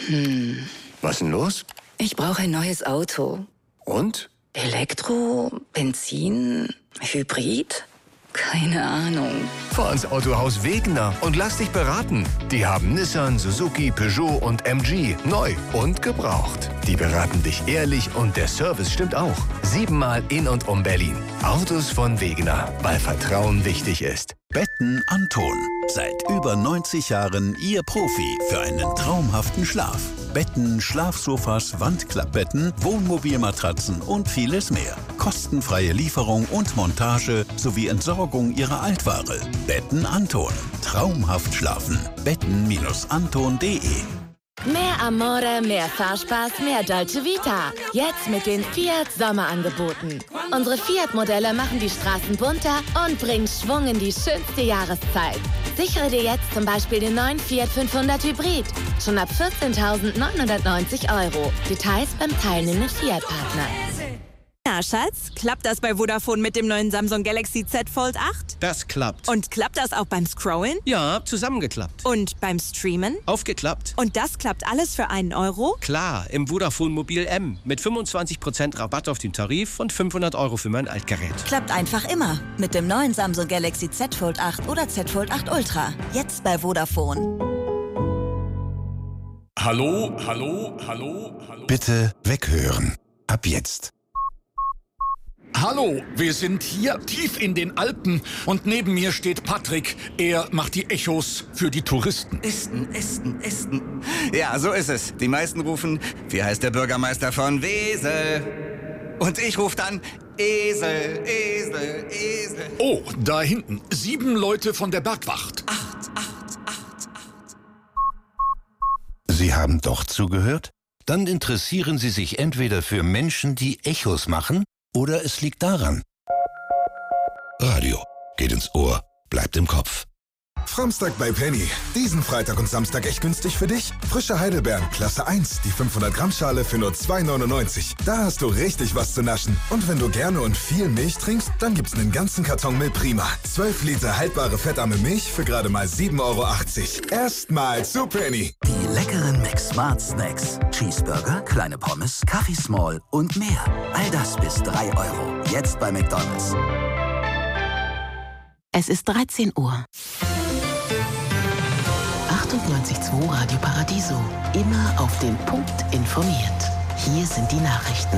Was denn los? Ich brauche ein neues Auto. Und? Elektro, Benzin, Hybrid? Keine Ahnung. Fahr ins Autohaus Wegener und lass dich beraten. Die haben Nissan, Suzuki, Peugeot und MG neu und gebraucht. Die beraten dich ehrlich und der Service stimmt auch. 7-mal in und um Berlin. Autos von Wegener, weil Vertrauen wichtig ist. Betten Anton. Seit über 90 Jahren Ihr Profi für einen traumhaften Schlaf. Betten, Schlafsofas, Wandklappbetten, Wohnmobilmatratzen und vieles mehr. Kostenfreie Lieferung und Montage sowie Entsorgung Ihrer Altware. Betten Anton. Traumhaft schlafen. Betten-anton.de. Mehr Amore, mehr Fahrspaß, mehr Dolce Vita. Jetzt mit den Fiat Sommerangeboten. Unsere Fiat-Modelle machen die Straßen bunter und bringen Schwung in die schönste Jahreszeit. Sichere dir jetzt zum Beispiel den neuen Fiat 500 Hybrid. Schon ab 14.990 €. Details beim teilnehmenden Fiat-Partner. Na, Schatz, klappt das bei Vodafone mit dem neuen Samsung Galaxy Z Fold 8? Das klappt. Und klappt das auch beim Scrollen? Ja, zusammengeklappt. Und beim Streamen? Aufgeklappt. Und das klappt alles für einen Euro? Klar, im Vodafone Mobil M. Mit 25% Rabatt auf den Tarif und 500 € für mein Altgerät. Klappt einfach immer. Mit dem neuen Samsung Galaxy Z Fold 8 oder Z Fold 8 Ultra. Jetzt bei Vodafone. Hallo? Bitte weghören. Ab jetzt. Hallo, wir sind hier tief in den Alpen und neben mir steht Patrick. Er macht die Echos für die Touristen. Esten. Ja, so ist es. Die meisten rufen, wie heißt der Bürgermeister von Wesel? Und ich rufe dann, Esel. Oh, da hinten, 7 Leute von der Bergwacht. 8. Sie haben doch zugehört? Dann interessieren Sie sich entweder für Menschen, die Echos machen, oder es liegt daran. Radio geht ins Ohr, bleibt im Kopf. Framstag bei Penny. Diesen Freitag und Samstag echt günstig für dich? Frische Heidelbeeren, Klasse 1, die 500 Gramm Schale für nur 2,99 €. Da hast du richtig was zu naschen. Und wenn du gerne und viel Milch trinkst, dann gibt's einen ganzen Karton Milch Prima. 12 Liter haltbare fettarme Milch für gerade mal 7,80 €. Erstmal zu Penny. Die leckeren Mac-Smart Snacks. Cheeseburger, kleine Pommes, Kaffee Small und mehr. All das bis 3 €. Jetzt bei McDonald's. Es ist 13 Uhr. 98.2 Radio Paradiso. Immer auf den Punkt informiert. Hier sind die Nachrichten.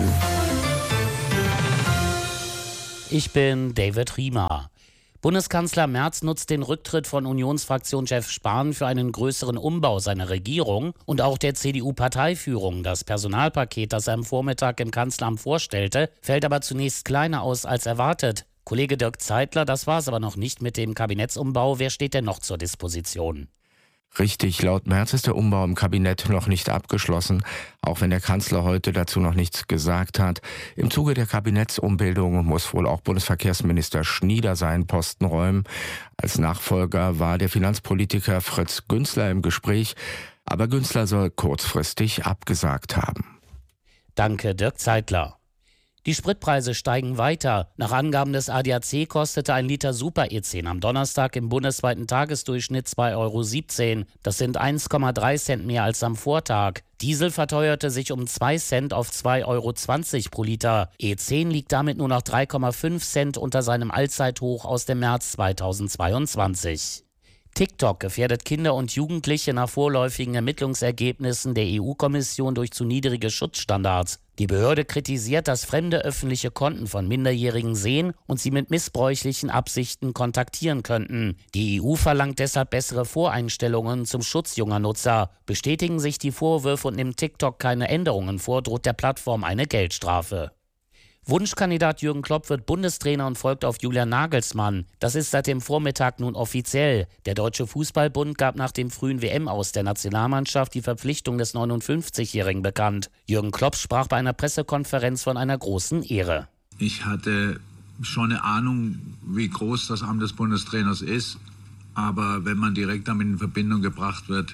Ich bin David Riemer. Bundeskanzler Merz nutzt den Rücktritt von Unionsfraktionschef Spahn für einen größeren Umbau seiner Regierung und auch der CDU-Parteiführung. Das Personalpaket, das er am Vormittag im Kanzleramt vorstellte, fällt aber zunächst kleiner aus als erwartet. Kollege Dirk Zeitler, das war es aber noch nicht mit dem Kabinettsumbau. Wer steht denn noch zur Disposition? Richtig, laut Merz ist der Umbau im Kabinett noch nicht abgeschlossen, auch wenn der Kanzler heute dazu noch nichts gesagt hat. Im Zuge der Kabinettsumbildung muss wohl auch Bundesverkehrsminister Schnieder seinen Posten räumen. Als Nachfolger war der Finanzpolitiker Fritz Günzler im Gespräch, aber Günzler soll kurzfristig abgesagt haben. Danke, Dirk Zeitler. Die Spritpreise steigen weiter. Nach Angaben des ADAC kostete ein Liter Super-E10 am Donnerstag im bundesweiten Tagesdurchschnitt 2,17 €. Das sind 1,3 Cent mehr als am Vortag. Diesel verteuerte sich um 2 Cent auf 2,20 € pro Liter. E10 liegt damit nur noch 3,5 Cent unter seinem Allzeithoch aus dem März 2022. TikTok gefährdet Kinder und Jugendliche nach vorläufigen Ermittlungsergebnissen der EU-Kommission durch zu niedrige Schutzstandards. Die Behörde kritisiert, dass Fremde öffentliche Konten von Minderjährigen sehen und sie mit missbräuchlichen Absichten kontaktieren könnten. Die EU verlangt deshalb bessere Voreinstellungen zum Schutz junger Nutzer. Bestätigen sich die Vorwürfe und nimmt TikTok keine Änderungen vor, droht der Plattform eine Geldstrafe. Wunschkandidat Jürgen Klopp wird Bundestrainer und folgt auf Julian Nagelsmann. Das ist seit dem Vormittag nun offiziell. Der Deutsche Fußballbund gab nach dem frühen WM-Aus der Nationalmannschaft die Verpflichtung des 59-Jährigen bekannt. Jürgen Klopp sprach bei einer Pressekonferenz von einer großen Ehre. Ich hatte schon eine Ahnung, wie groß das Amt des Bundestrainers ist. Aber wenn man direkt damit in Verbindung gebracht wird,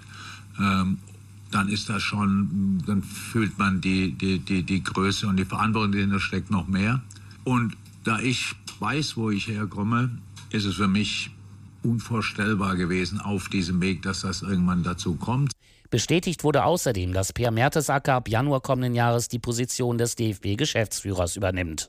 dann ist das schon, dann fühlt man die Größe und die Verantwortung, die dahinter steckt, noch mehr. Und da ich weiß, wo ich herkomme, ist es für mich unvorstellbar gewesen auf diesem Weg, dass das irgendwann dazu kommt. Bestätigt wurde außerdem, dass Per Mertesacker ab Januar kommenden Jahres die Position des DFB-Geschäftsführers übernimmt.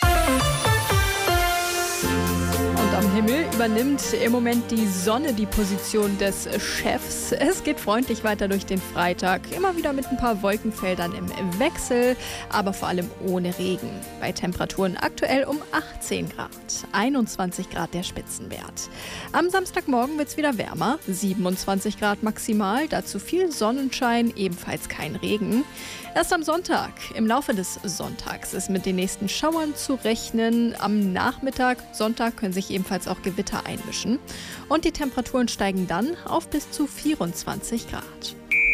Und am Himmel übernimmt im Moment die Sonne die Position des Chefs. Es geht freundlich weiter durch den Freitag, immer wieder mit ein paar Wolkenfeldern im Wechsel, aber vor allem ohne Regen. Bei Temperaturen aktuell um 18 Grad, 21 Grad der Spitzenwert. Am Samstagmorgen wird es wieder wärmer, 27 Grad maximal, dazu viel Sonnenschein, ebenfalls kein Regen. Erst am Sonntag, im Laufe des Sonntags, ist mit den nächsten Schauern zu rechnen. Am Nachmittag, Sonntag, können sich ebenfalls auch Gewitter einmischen. Und die Temperaturen steigen dann auf bis zu 24 Grad.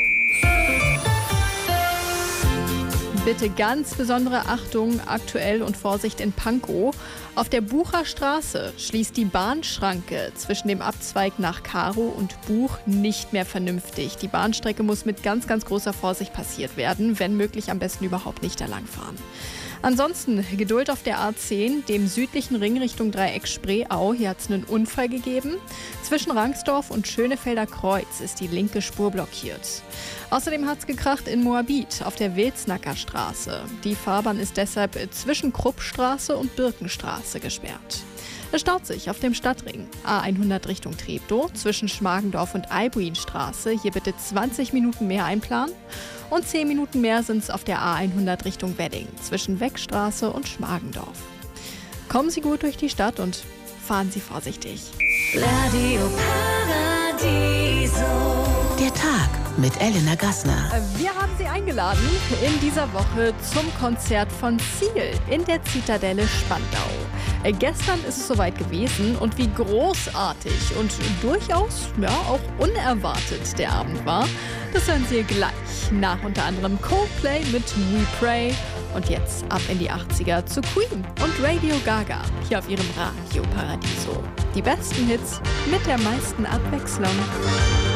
Bitte ganz besondere Achtung, aktuell und Vorsicht in Pankow. Auf der Bucher Straße schließt die Bahnschranke zwischen dem Abzweig nach Karow und Buch nicht mehr vernünftig. Die Bahnstrecke muss mit ganz, ganz großer Vorsicht passiert werden, wenn möglich am besten überhaupt nicht da langfahren. Ansonsten Geduld auf der A10, dem südlichen Ring Richtung Dreieck Spreeau. Hier hat es einen Unfall gegeben. Zwischen Rangsdorf und Schönefelder Kreuz ist die linke Spur blockiert. Außerdem hat es gekracht in Moabit auf der Wilsnacker Straße. Die Fahrbahn ist deshalb zwischen Kruppstraße und Birkenstraße gesperrt. Es staut sich auf dem Stadtring. A100 Richtung Treptow zwischen Schmargendorf und Albuinstraße. Hier bitte 20 Minuten mehr einplanen. Und 10 Minuten mehr sind es auf der A100 Richtung Wedding zwischen Weckstraße und Schmargendorf. Kommen Sie gut durch die Stadt und fahren Sie vorsichtig. Radio Paradiso. Der Tag mit Elena Gassner. Wir haben Sie eingeladen in dieser Woche zum Konzert von Seal in der Zitadelle Spandau. Gestern ist es soweit gewesen und wie großartig und durchaus auch unerwartet der Abend war, das hören Sie gleich nach unter anderem Coldplay mit We Pray und jetzt ab in die 80er zu Queen und Radio Gaga hier auf Ihrem Radio Paradiso. Die besten Hits mit der meisten Abwechslung.